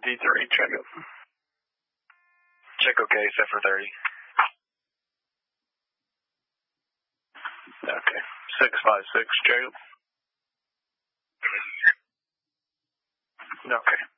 D3, check it. Check okay, set for 30. Okay. 656, Jacob. Okay.